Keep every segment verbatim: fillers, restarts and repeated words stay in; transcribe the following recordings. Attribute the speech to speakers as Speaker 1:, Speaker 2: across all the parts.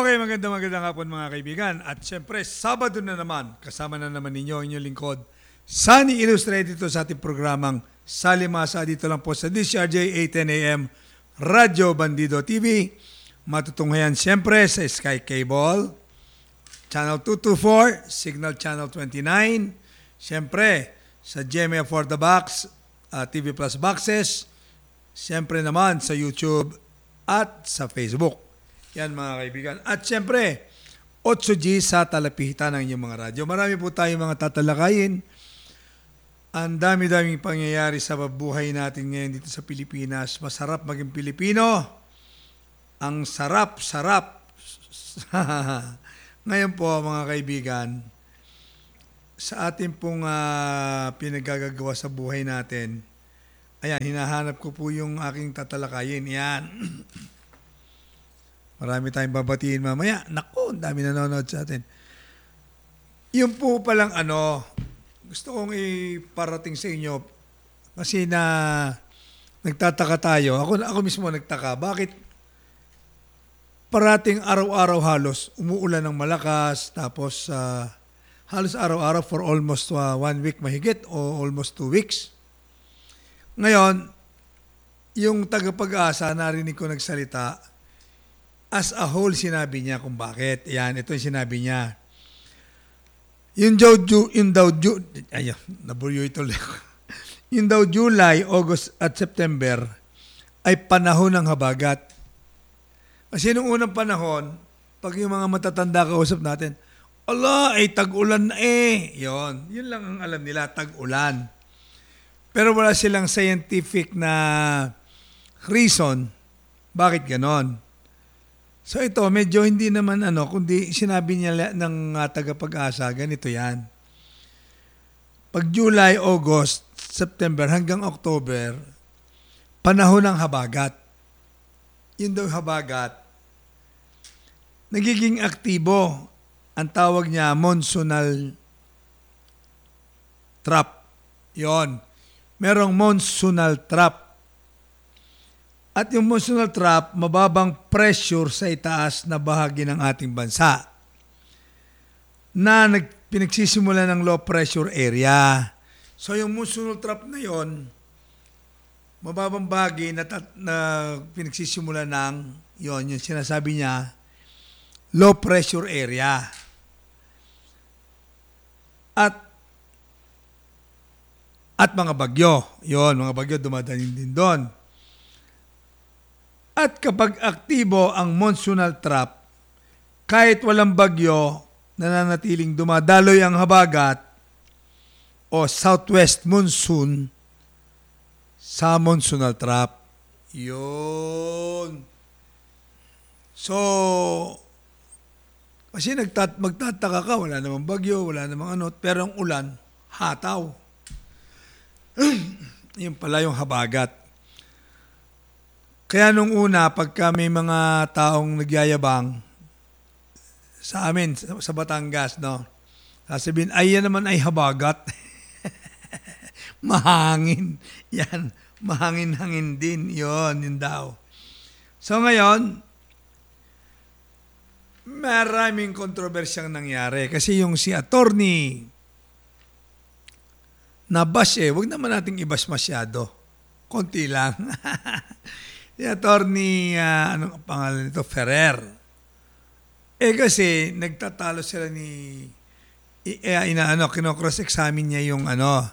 Speaker 1: Okay, maganda magandang hapon mga kaibigan. At syempre, Sabado na naman, kasama na naman ninyo, inyong lingkod, Sunny Illustrated dito sa ating programang Salimasa dito lang po sa D C R J eight ten A M Radyo Bandido T V. Matutunghayan syempre sa Sky Cable, Channel two twenty-four, Signal Channel twenty-nine, syempre sa G M A for the Box, uh, T V Plus Boxes, syempre naman sa YouTube at sa Facebook. Yan mga kaibigan. At syempre, eight G sa talapihitan ng inyong mga radyo. Marami po tayong mga tatalakayin. Ang dami-daming pangyayari sa buhay natin ngayon dito sa Pilipinas. Masarap maging Pilipino. Ang sarap-sarap. Ngayon po mga kaibigan, sa ating pong uh, pinagagagawa sa buhay natin, ayan, hinahanap ko po yung aking tatalakayin. Yan. Marami tayong babatiin mamaya. Naku, ang dami nanonood sa atin. Yung po palang ano, gusto kong iparating sa inyo kasi na nagtataka tayo. Ako, ako mismo nagtaka. Bakit parating araw-araw halos umuulan ng malakas tapos uh, halos araw-araw for almost uh, one week mahigit o almost two weeks. Ngayon, yung tagapag-asa, narinig ko nagsalita, as a whole, sinabi niya kung bakit. Yan, ito yung sinabi niya. Yung daw, yung daw, ayun, nabuyo ito. Yung daw July, August at September ay panahon ng habagat. Kasi nung unang panahon, pag yung mga matatanda kausap natin, ala, ay tag-ulan na eh. Yun, yun lang ang alam nila, tag-ulan. Pero wala silang scientific na reason bakit ganon. So ito, medyo hindi naman ano, kundi sinabi niya ng uh, tagapag-asa, ganito yan. Pag July, August, September hanggang October, panahon ng habagat. Yun daw habagat. Nagiging aktibo. Ang tawag niya, monsoonal trap. Yon. Merong monsoonal trap. At yung monsoonal trap, mababang pressure sa itaas na bahagi ng ating bansa na nag, pinagsisimula ng low pressure area. So yung monsoonal trap na yon, mababang bahagi na, na pinagsisimula ng yon, yung sinasabi niya, low pressure area. At at mga bagyo, yon, mga bagyo dumadating din doon. At kapag aktibo ang monsoonal trap, kahit walang bagyo, nananatiling dumadaloy ang habagat o southwest monsoon sa monsoonal trap. Yun. So, kasi nagtat magtataka ka, wala namang bagyo, wala namang ano, pero ang ulan, hataw. Yun pala yung habagat. Kaya nung una, pagka may mga taong nagyayabang sa amin, sa, sa Batangas, no, sasabihin, ay yan naman ay habagat. Mahangin. Yan, mahangin-hangin din. Yun, yun daw. So ngayon, maraming kontrobersyang nangyari. Kasi yung si attorney na bash eh, wag naman nating i-bash masyado. Konti lang. Si attorney, uh, anong pangalan nito? Ferrer. Eh kasi, nagtatalo sila ni, eh, ina, ano, kino-cross-examine niya yung, ano,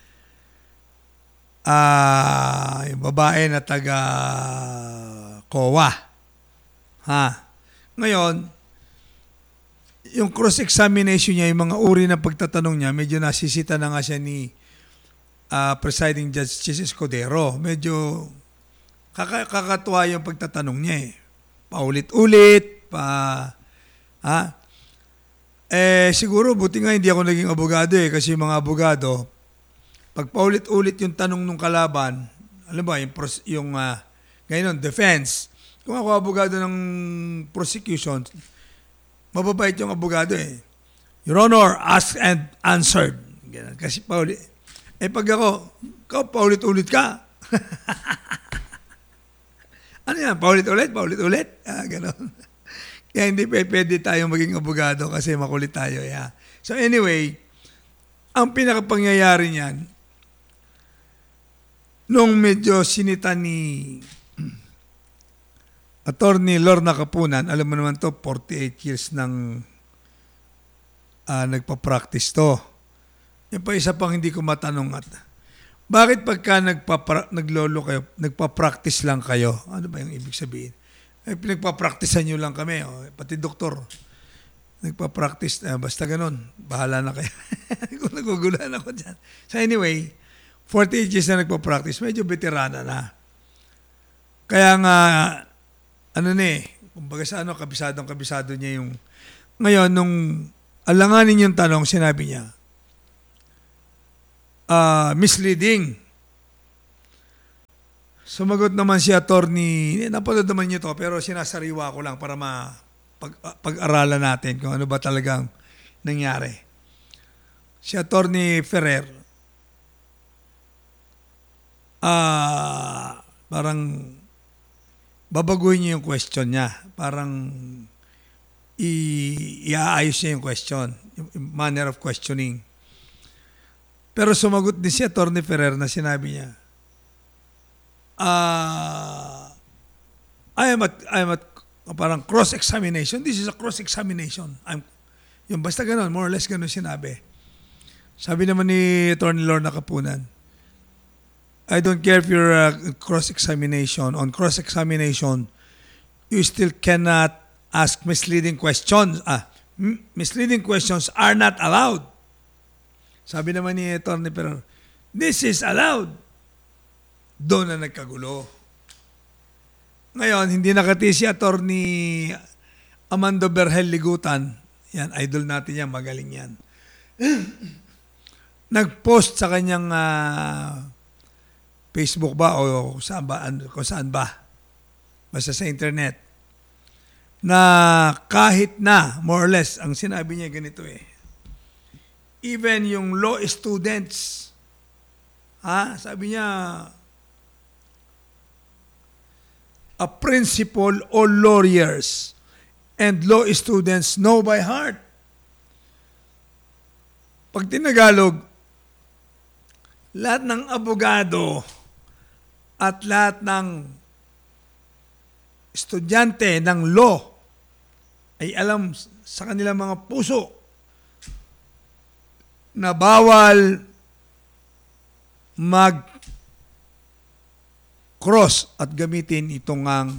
Speaker 1: ah, uh, yung babae na taga C O A. Ha? Ngayon, yung cross-examination niya, yung mga uri ng pagtatanong niya, medyo nasisita na nga siya ni uh, Presiding Judge Chis Escudero. Medyo Kaka, kakatuwa yung pagtatanong niya eh. Paulit-ulit, pa, ha? Eh, siguro, buti nga hindi ako naging abogado eh, kasi yung mga abogado, pag paulit-ulit yung tanong ng kalaban, alam ba, yung, yung uh, ngayon, defense, kung ako abogado ng prosecution, mababait yung abogado eh. Your Honor, asked and answered. Ganun. Kasi paulit, eh pag ako, ikaw paulit-ulit ka. Ano yan? Paulit-ulit? Paulit-ulit? Ah, gano'n. Kaya hindi pe- pwede tayong maging abogado kasi makulit tayo. Yeah. So anyway, ang pinakapangyayari niyan, nung medyo sinita ni Attorney Lorna Kapunan, alam mo naman to, forty-eight years nang uh, nagpa-practice to. Yung pa isa pang hindi ko matanong at, bakit pagka nagpapra- naglolo kayo, nagpa-practice lang kayo? Ano ba yung ibig sabihin? Ay, pinagpa-practicean nyo lang kami. Oh. Pati doktor, nagpa-practice. Eh, basta ganun. Bahala na kayo. Kung nagugulan ako dyan. So anyway, forty-eight years na nagpa-practice. Medyo veterana na. Kaya nga, ano na eh, kumbaga sa ano, kabisadong-kabisado niya yung... Ngayon, nung alanganin yung tanong, sinabi niya, uh, misleading. Sumagot naman si attorney, napanood naman niyo to, pero sinasariwa ko lang para ma pag, pag-aralan natin kung ano ba talagang nangyari. Si attorney Ferrer, ah, parang babaguhin niya yung question niya. Parang i- iaayos niya yung question, yung manner of questioning. Pero sumagot din si attorney Ferrer na sinabi niya, Uh, I am at I am at parang cross-examination. This is a cross-examination. I'm yung basta ganun, more or less ganun sinabi. Sabi naman ni Attorney Lorna Kapunan, I don't care if you're uh, cross-examination. On cross-examination, you still cannot ask misleading questions. Ah, m- misleading questions are not allowed. Sabi naman ni Attorney Ferrer, this is allowed. Doon na nagkagulo. Ngayon, hindi nakati si Attorney Amando Berhel Ligutan. Yan, idol natin yan, magaling yan. Nag-post sa kanyang uh, Facebook ba o saan ba, kung saan ba, basta sa internet, na kahit na, more or less, ang sinabi niya ganito eh, even yung law students, ha, sabi niya, a principal all lawyers and law students know by heart. Pag tinagalog, lahat ng abogado at lahat ng estudyante ng law ay alam sa kanilang mga puso na bawal mag cross at gamitin itong ang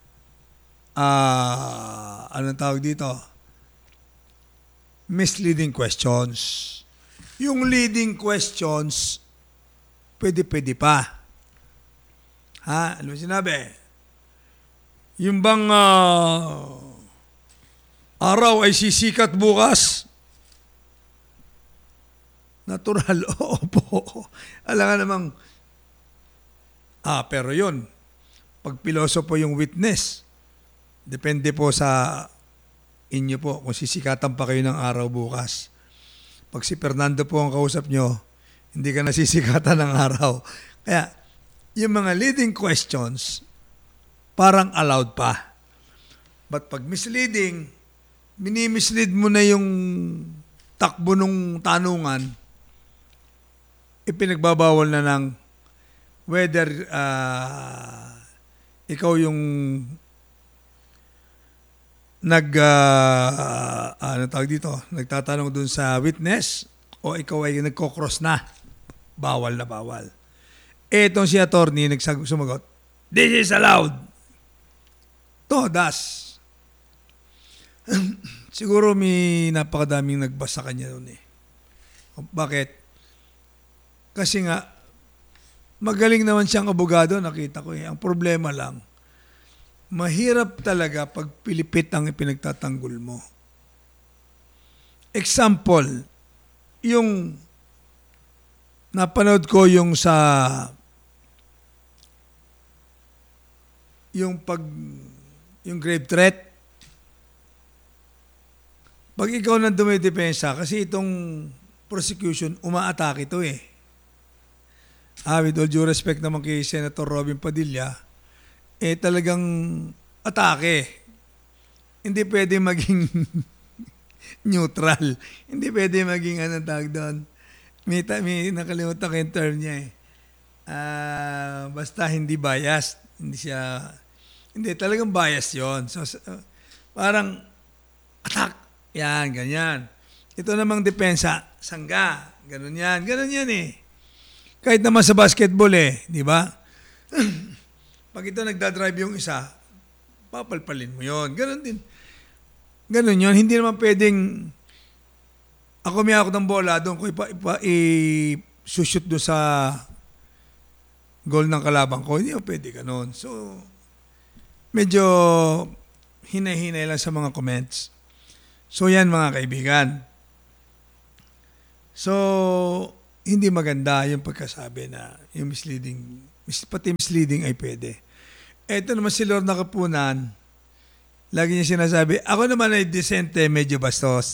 Speaker 1: uh, anong tawag dito? Misleading questions. Yung leading questions, pwede-pwede pa. Ha? Ano sinabi? Yung bang uh, araw ay sisikat bukas? Natural. Oo po. Alam nga namang Ah, pero yun, pag pilosopo yung witness, depende po sa inyo po kung sisikatan pa kayo ng araw bukas. Pag si Fernando po ang kausap nyo, hindi ka nasisikatan ng araw. Kaya, yung mga leading questions, parang allowed pa. But pag misleading, minimislead mo na yung takbo ng tanungan, ipinagbabawal na ng whether uh, ikaw yung nag uh, ano tawag dito, nagtatanong dun sa witness o ikaw ay nagko-cross na, bawal na bawal. Etong si attorney nagsumagot, this is allowed. Todas. Siguro may napakadaming nagbasa kanya noon eh. Bakit? Kasi nga magaling naman siyang abogado, nakita ko eh. Ang problema lang, mahirap talaga pag pilipit ang ipinagtatanggol mo. Example, yung napanood ko yung sa yung pag yung grave threat. Pag ikaw nang dumidepensa, kasi itong prosecution, umaatake ito eh. Ah, with all due respect naman kay Senator Robin Padilla, eh talagang atake. hindi pwede maging neutral. Hindi pwede maging ano tawag doon. May, ta- may nakalimutan ko yung term niya eh. Ah, basta hindi biased. Hindi siya, hindi talagang biased yon. So, uh, parang attack. Yan, ganyan. Ito namang depensa, sangga. Ganun yan. Ganun yan eh. Kahit naman sa basketball eh. Di ba? Pag ito nagdadrive yung isa, papalpalin mo yon. Ganun din. Ganun yun. Hindi naman pwedeng ako may ako ng bola, doon ko ipa, ipa, i-shoot doon sa goal ng kalabang ko. Hindi mo pwede ganun. So, medyo hinay-hinay lang sa mga comments. So, yan mga kaibigan. So, hindi maganda yung pagkasabi na yung misleading, pati misleading ay pwede. Ito naman si Lord Nakapunan, lagi niya sinasabi, ako naman ay decente, medyo bastos.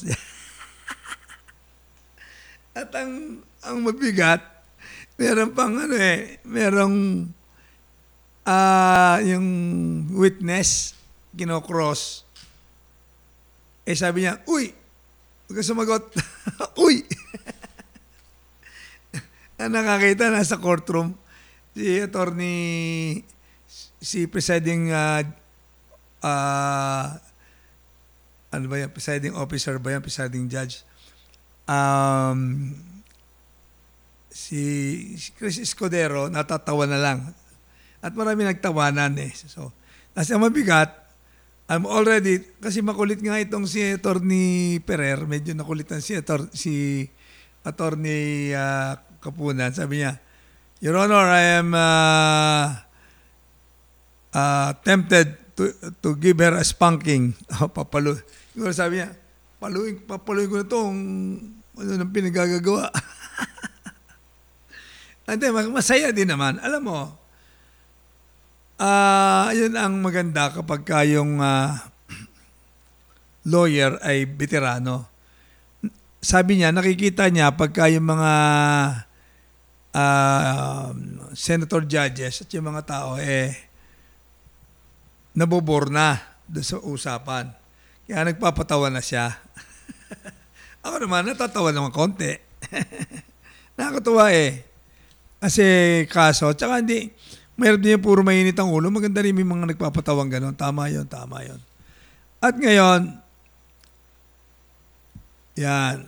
Speaker 1: At ang, ang mabigat, meron pang ano eh, merong uh, yung witness, kinocross. Eh sabi niya, uy, huwag ka sumagot. Uy! Ang nakakita, nasa courtroom, si attorney, si presiding, uh, uh, ano ba yan, presiding officer ba yan, presiding judge, um, si, si Chris Escudero, natatawa na lang. At marami nagtawanan eh. So, nasa mabigat, I'm already, kasi makulit nga itong si attorney Perer, medyo nakulitan si, ator, si attorney uh, Kapunan, sabi niya, Your Honor, I am uh, uh, tempted to to give her a spanking. Oh, papalo. Siguro sabi niya, paluin, papaluin ko na itong ano nang pinagagagawa. Ante, masaya din naman. Alam mo, uh, yun ang maganda kapag kayong uh, lawyer ay veterano. Sabi niya, nakikita niya pagka yung mga uh, senator judges at yung mga tao eh nabobor na doon sa usapan. Kaya nagpapatawa na siya. Ako naman, natatawa naman konti. Nakakatuwa eh. Kasi kaso, tsaka hindi, mayroon din yung puro mainit ang ulo. Maganda rin may mga nagpapatawang gano'n. Tama yon, tama yon. At ngayon, yan.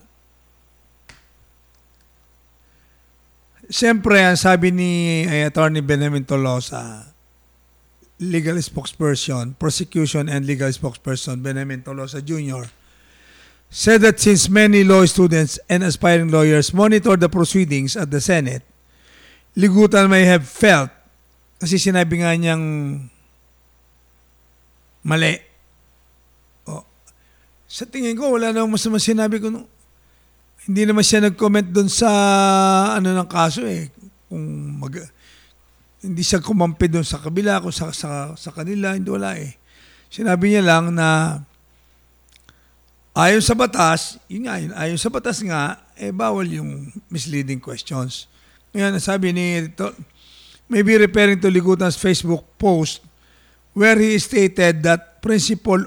Speaker 1: Siyempre, ang sabi ni eh, Attorney Benjamin Tolosa, legal spokesperson, prosecution and legal spokesperson, Benjamin Tolosa Junior, said that since many law students and aspiring lawyers monitor the proceedings at the Senate, Ligutan may have felt, kasi sinabi nga niyang mali. Oh. Sa tingin ko, wala namang masama sinabi ko. No? Hindi naman siya nag-comment doon sa ano ng kaso eh. Kung mag, hindi siya kumampi doon sa kabila, kung sa, sa, sa kanila, hindi wala eh. Sinabi niya lang na ayon sa batas, yun nga yun, ayon sa batas nga, eh bawal yung misleading questions. Ngayon, sabi ni, to, maybe referring to Ligutan's Facebook post where he stated that principal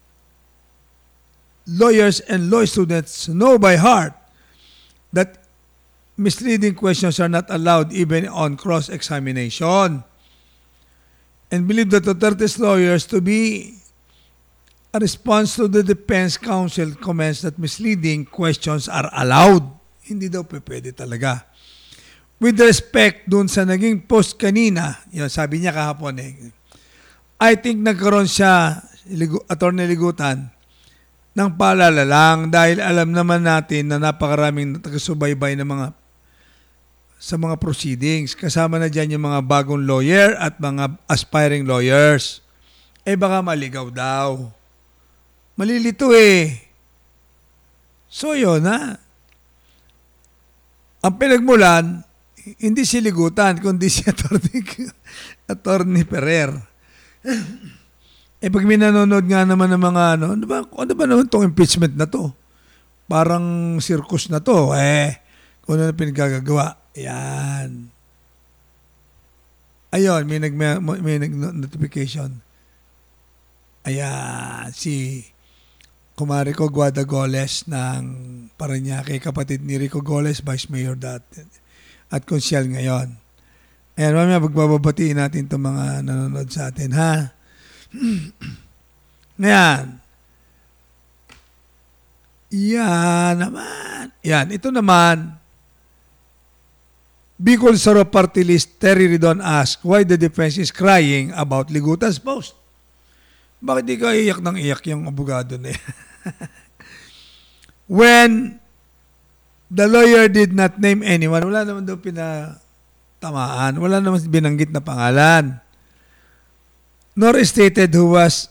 Speaker 1: lawyers and law students know by heart that misleading questions are not allowed even on cross-examination and believe that Duterte's lawyers to be a response to the defense counsel comments that misleading questions are allowed. Hindi daw pwede talaga. With respect dun sa naging post kanina, yun, sabi niya kahapon eh, I think nagkaroon siya, Attorney Ligutan, ng paalala lang dahil alam naman natin na napakaraming taga-subaybay ng mga sa mga proceedings. Kasama na dyan yung mga bagong lawyer at mga aspiring lawyers. Eh baka maligaw daw. Malilito eh. So yun ha. Ang pinagmulan, hindi si Ligutan, kundi si Attorney, Attorney Perer. Eh pag minanonood nga naman ng mga ano, ano ba, ano ba naman itong impeachment na to? Parang circus na to. Eh, kung ano na pinagagagawa. Yan. Ayun, may nag may nag notification. Ayan, si Kumari ko Guadagoles ng Parañaque, kapatid ni Rico Goles, Vice Mayor dati at konsyal ngayon. Ayan, mamaya pagbababatiin natin itong mga nanonood sa atin, ha? Ayan. Yan naman. Yan, ito naman. Bicol Saro Party List, Terry Ridon asked why the defense is crying about Liguta's post. Bakit di ka iyak ng iyak yung abogado na yan? When the lawyer did not name anyone, wala naman daw pinatamaan, wala naman binanggit na pangalan, nor stated who was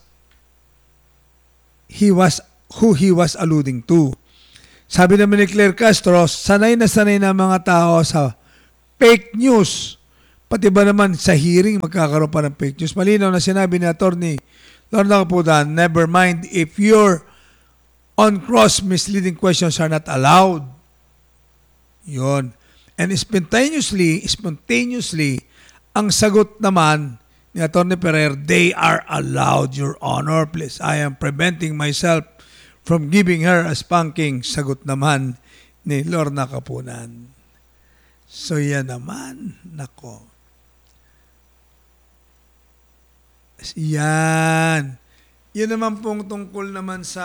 Speaker 1: he was who he was alluding to. Sabi naman ni Claire Castro, sanay na sanay na mga tao sa fake news. Pati ba naman sa hearing magkakaroon pa ng fake news? Malinaw na sinabi ni Attorney Lorna Capudan, never mind if your on-cross misleading questions are not allowed. Yun. And spontaneously, spontaneously, ang sagot naman ni Atty. Ferrer, they are allowed, Your Honor. Please, I am preventing myself from giving her a spanking. Sagot naman ni Lorna Capunan. So yan naman, nako. Yan. Yan naman pong tungkol naman sa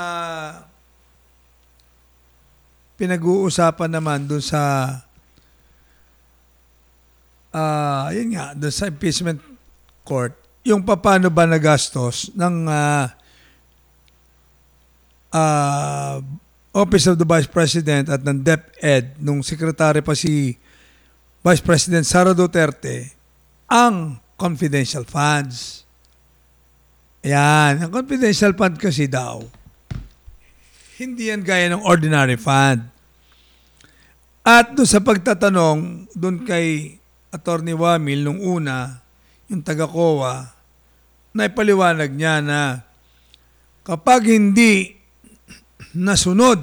Speaker 1: pinag-uusapan naman doon sa uh, yun nga, doon sa impeachment court, yung paano ba nagastos ng uh, uh, Office of the Vice President at ng DepEd nung sekretary pa si Vice President Sara Duterte ang confidential funds. Ayan, ang confidential fund kasi daw, hindi yan gaya ng ordinary fund. At doon sa pagtatanong, doon kay Attorney Wamil nung una, yung taga-C O A, naipaliwanag niya na kapag hindi nasunod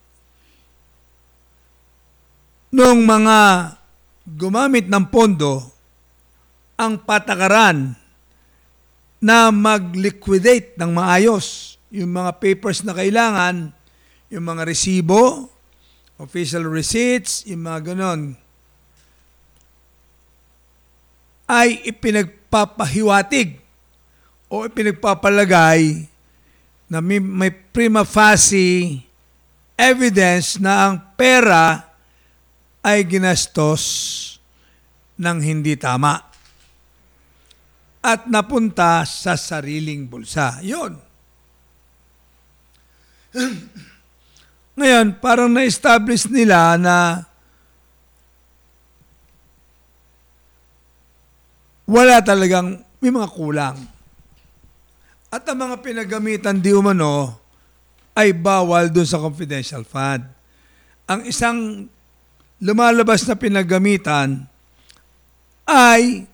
Speaker 1: nung mga gumamit ng pondo ang patakaran na mag-liquidate ng maayos yung mga papers na kailangan, yung mga resibo, official receipts, yung mga ganon, ay ipinagpapahiwatig o ipinagpapalagay na may, may prima facie evidence na ang pera ay ginastos ng hindi tama at napunta sa sariling bulsa. Yun. Ngayon, parang na-establish nila na wala talagang, may mga kulang. At ang mga pinagamitan di umano ay bawal doon sa confidential fund. Ang isang lumalabas na pinagamitan ay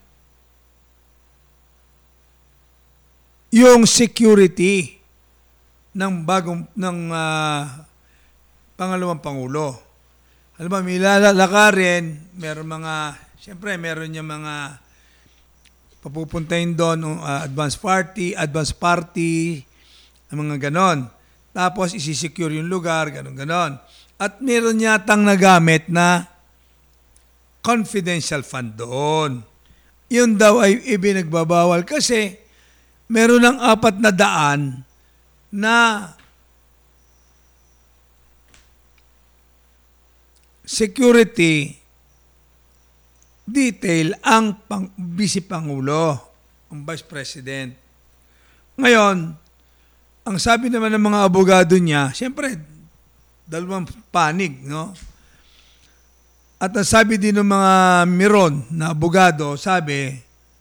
Speaker 1: yung security ng bagong ng uh, pangalawang pangulo. Alam mo, may lalakarin, meron mga, siyempre meron niya mga papupuntahin doon, uh, advance party, advance party, mga ganon. Tapos isi-secure yung lugar, ganon ganon. At meron yatang nagamit na confidential fund doon. Yun daw ay ibinagbabawal kasi meron ng apat na daan na security detail ang pang, Vice Pangulo, ang Vice President. Ngayon, ang sabi naman ng mga abogado niya, siyempre, dalawang panig, no? At ang sabi din ng mga Miron na abogado, sabi,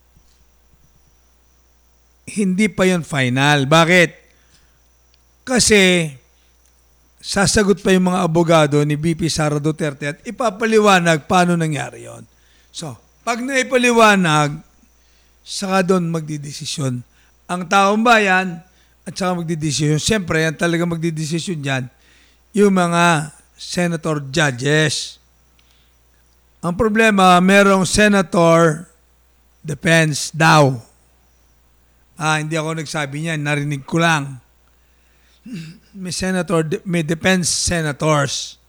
Speaker 1: hindi pa yon final. Bakit? Kasi sasagot pa yung mga abogado ni V P Sara Duterte at ipapaliwanag paano nangyari yon. So, pag naipaliwanag, saka doon magdidesisyon ang taong bayan at saka magdidesisyon. Siyempre, yan talaga magdidesisyon dyan, yung mga senator judges. Ang problema, merong senator defense daw. Ah, hindi ako nagsabi niyan, narinig ko lang. May senator, may defense senators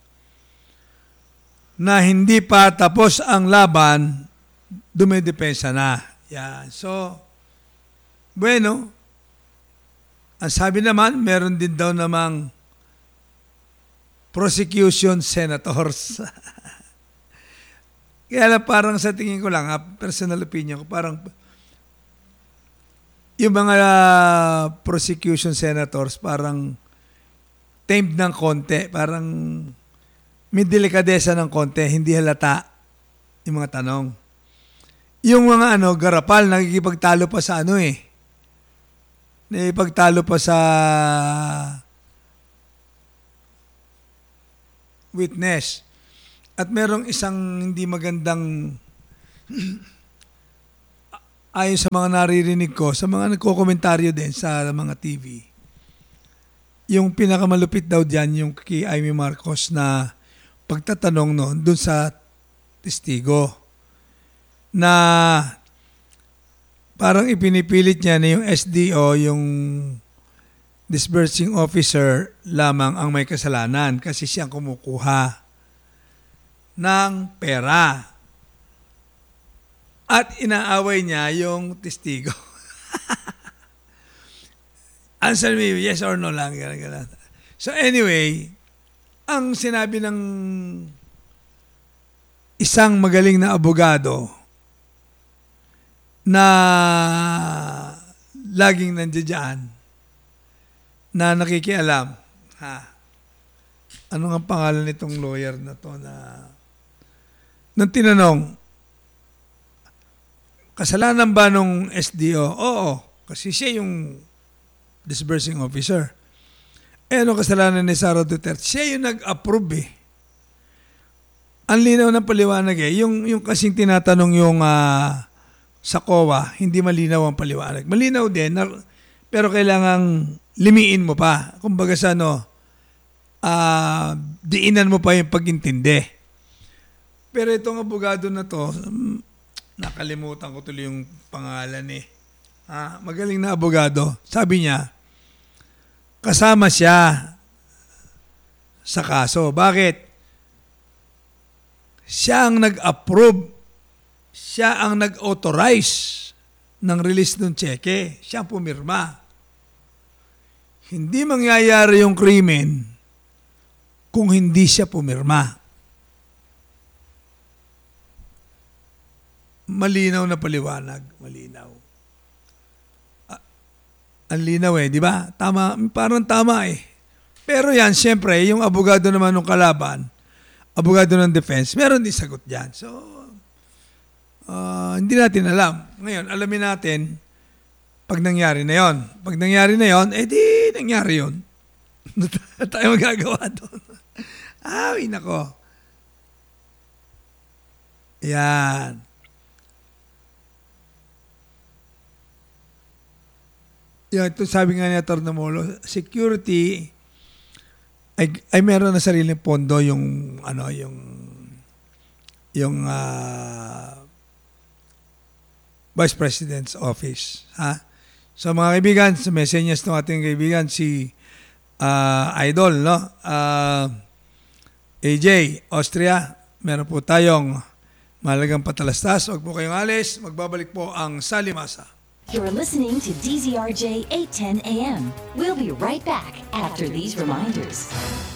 Speaker 1: na hindi pa tapos ang laban, dumidepensa na. Yan. So, bueno, ang sabi naman, meron din daw namang prosecution senators. Kaya lang parang sa tingin ko lang, ha, personal opinion ko, parang yung mga uh, prosecution senators parang tamed ng konti, parang may delikadesa ng konti, hindi halata yung mga tanong. Yung mga ano, garapal, nakikipagtalo pa sa ano eh. Nakikipagtalo pa sa witness. At merong isang hindi magandang ayon sa mga naririnig ko, sa mga nagko-komentaryo din sa mga T V, yung pinakamalupit daw dyan, yung kay Amy Marcos na pagtatanong noon dun sa testigo na parang ipinipilit niya na yung S D O, yung disbursing officer lamang ang may kasalanan kasi siyang kumukuha ng pera. At inaaway niya yung testigo. Answer me, yes or no lang. Ganun, ganun. So anyway, ang sinabi ng isang magaling na abogado na laging nandiyan na nakikialam, ha, ano nga pangalan nitong lawyer na to na nang tinanong, kasalanan ba nung S D O? Oo, kasi siya yung disbursing officer. Eh, ano kasalanan ni Sara Duterte? Siya yung nag-approve eh. Ang linaw ng paliwanag eh. Yung, yung kasing tinatanong yung uh, sa C O A, hindi malinaw ang paliwanag. Malinaw din, na, pero kailangang limiin mo pa. Kumbaga sa ano, uh, diinan mo pa yung pag-intindi. Pero itong abogado na to, nakalimutan ko tuloy yung pangalan eh. Ah, magaling na abogado. Sabi niya, kasama siya sa kaso. Bakit? Siya ang nag-approve. Siya ang nag-authorize ng release ng cheque. Siya ang pumirma. Hindi mangyayari yung krimen kung hindi siya pumirma. Malinaw na paliwanag. Malinaw. Ah, ang linaw eh, di ba? Tama, parang tama eh. Pero yan, siyempre, yung abogado naman ng kalaban, abogado ng defense, meron din sagot dyan. So, uh, hindi natin alam. Ngayon, alamin natin pag nangyari na yon. Pag nangyari na yon, eh di nangyari yon. Tayo magagawa doon. Ay, nako. Yan. Yan, ito sabi nga ni Atty. Molo, security ay, ay meron na sariling pondo yung ano yung yung uh, Vice President's Office, ha? So mga kaibigan, sa messages ng ating kaibigan si uh, Idol, no? Uh, A J, Austria, meron po tayong mahalagang patalastas. Huwag po kayong alis, magbabalik po ang Salimasa.
Speaker 2: You're listening to D Z R J eight ten A M. We'll be right back after these reminders.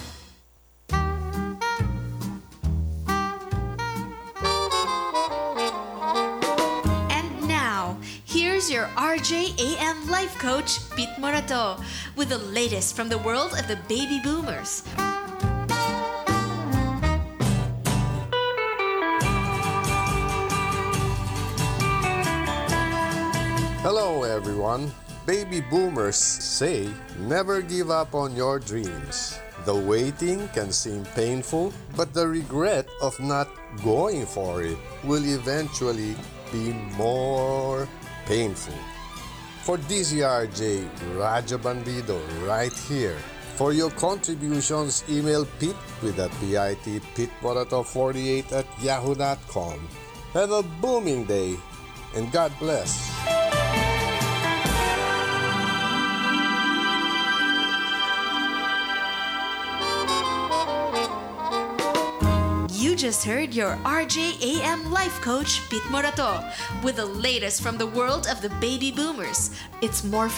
Speaker 3: And now, here's your R J A M life coach, Pete Morato, with the latest from the world of the baby boomers.
Speaker 4: Hello everyone. Baby boomers say never give up on your dreams. The waiting can seem painful, but the regret of not going for it will eventually be more painful. For D Z R J, Raja Bandido right here. For your contributions, email Pete with a P I T, pitmorato forty-eight at yahoo dot com. Have a booming day and God bless.
Speaker 3: You just heard your R J A M life coach, Pete Morato, with the latest from the world of the baby boomers. It's more